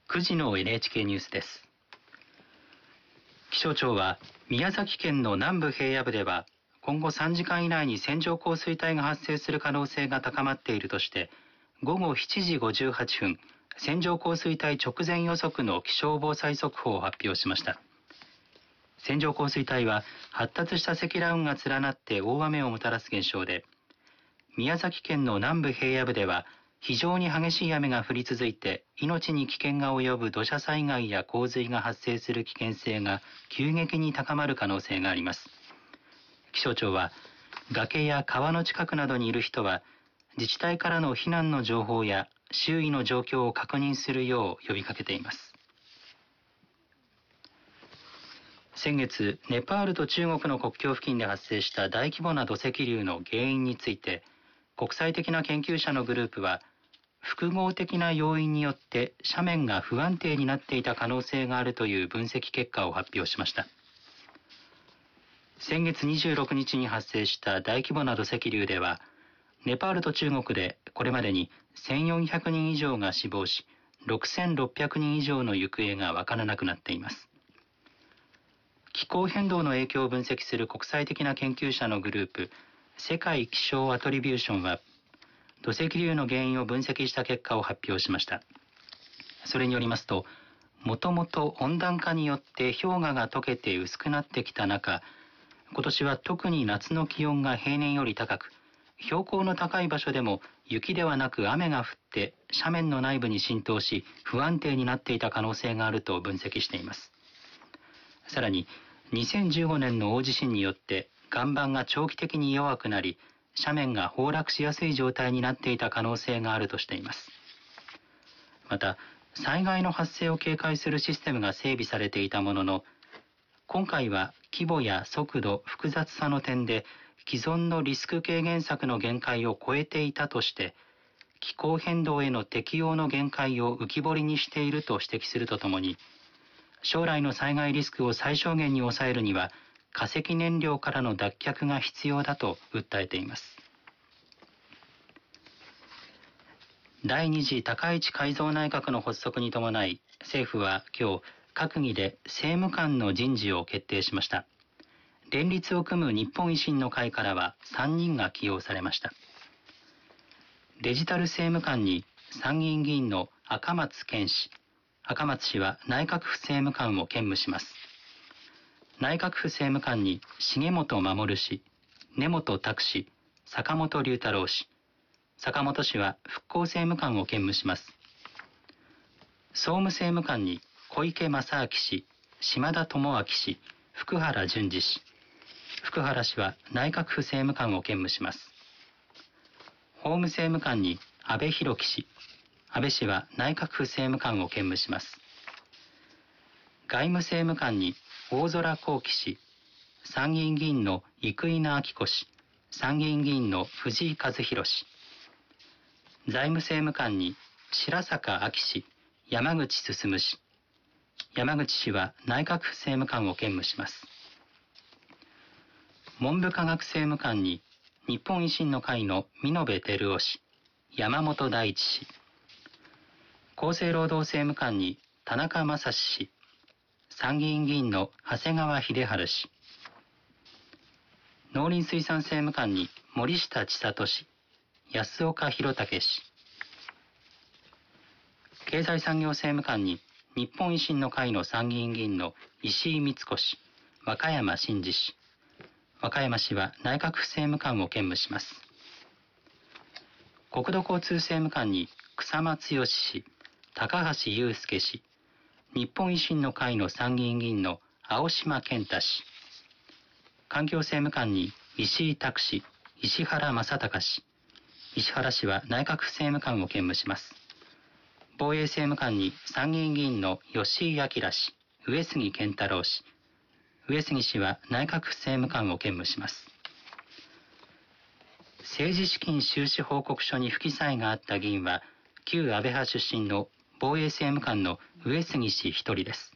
9時の NHK ニュースです。気象庁は宮崎県の南部平野部では今後3時間以内に線状降水帯が発生する可能性が高まっているとして午後7時58分線状降水帯直前予測の気象防災速報を発表しました。線状降水帯は発達した積乱雲が連なって大雨をもたらす現象で、宮崎県の南部平野部では非常に激しい雨が降り続いて命に危険が及ぶ土砂災害や洪水が発生する危険性が急激に高まる可能性があります。気象庁は崖や川の近くなどにいる人は自治体からの避難の情報や周囲の状況を確認するよう呼びかけています。先月、ネパールと中国の国境付近で発生した大規模な土石流の原因について国際的な研究者のグループは複合的な要因によって斜面が不安定になっていた可能性があるという分析結果を発表しました。先月26日に発生した大規模な土石流では、ネパールと中国でこれまでに1400人以上が死亡し、6600人以上の行方がわからなくなっています。気候変動の影響を分析する国際的な研究者のグループ、世界気象アトリビューションは、土石流の原因を分析した結果を発表しました。それによりますと、もともと温暖化によって氷河が溶けて薄くなってきた中、今年は特に夏の気温が平年より高く、標高の高い場所でも雪ではなく雨が降って斜面の内部に浸透し不安定になっていた可能性があると分析しています。さらに、2015年の大地震によって岩盤が長期的に弱くなり、斜面が崩落しやすい状態になっていた可能性があるとしています。また、災害の発生を警戒するシステムが整備されていたものの、今回は規模や速度、複雑さの点で既存のリスク軽減策の限界を超えていたとして、気候変動への適応の限界を浮き彫りにしていると指摘するとともに、将来の災害リスクを最小限に抑えるには、化石燃料からの脱却が必要だと訴えています。第2次高市改造内閣の発足に伴い、政府は今日、閣議で政務官の人事を決定しました。連立を組む日本維新の会からは3人が起用されました。デジタル政務官に参議院議員の赤松健氏、赤松氏は内閣府政務官を兼務します。内閣府政務官に重本守氏、根本拓氏、坂本龍太郎氏、坂本氏は復興政務官を兼務します。総務政務官に小池正明氏、島田智明氏、福原淳二氏、福原氏は内閣府政務官を兼務します。法務政務官に安倍博樹氏、安倍氏は内閣府政務官を兼務します。外務政務官に大空幸喜氏、参議院議員の生稲晃子氏、参議院議員の藤井和弘氏、財務政務官に白坂亜紀氏、山口進氏、山口氏は内閣府政務官を兼務します。文部科学政務官に日本維新の会の美濃部照夫氏、山本大地氏、厚生労働政務官に田中正史氏、参議院議員の長谷川秀治氏、農林水産政務官に森下千里氏、安岡弘武氏、経済産業政務官に日本維新の会の参議院議員の石井光子氏、和歌山真司氏、和歌山氏は内閣府政務官を兼務します。国土交通政務官に草間剛氏、高橋祐介氏、日本維新の会の参議院議員の青島健太氏、環境政務官に石井拓氏、石原正隆氏、石原氏は内閣府政務官を兼務します。防衛政務官に参議院議員の吉井章氏、上杉健太郎氏、上杉氏は内閣府政務官を兼務します。政治資金収支報告書に不記載があった議員は、旧安倍派出身の防衛政務官の上杉氏一人です。